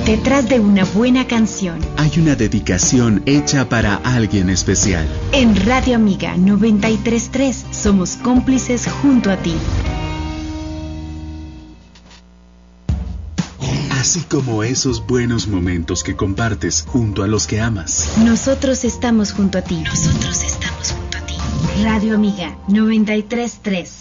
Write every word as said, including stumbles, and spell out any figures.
Detrás de una buena canción hay una dedicación hecha para alguien especial. En Radio Amiga noventa y tres punto tres somos cómplices junto a ti. Así como esos buenos momentos que compartes junto a los que amas. Nosotros estamos junto a ti. Nosotros estamos junto a ti. Radio Amiga noventa y tres punto tres.